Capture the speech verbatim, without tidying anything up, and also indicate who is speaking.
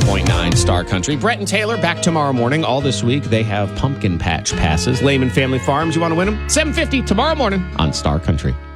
Speaker 1: point nine Star Country. Brett and Taylor back tomorrow morning. All this week, they have pumpkin patch passes. Lehman Family Farms, you want to win them? seven fifty tomorrow morning on Star Country.